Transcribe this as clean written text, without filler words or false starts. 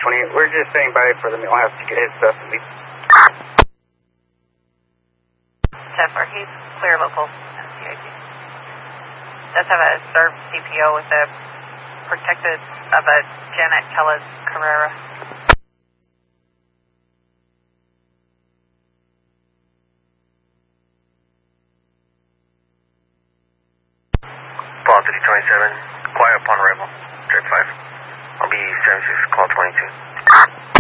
28. We're just staying by for the male house to get his stuff and leave. 10-4, he's clear local. CID. Does have a served CPO with a protected of a Janet Kellis Carrera. Paul 327, quiet upon arrival, Direct 5. I'll be 76, call 22.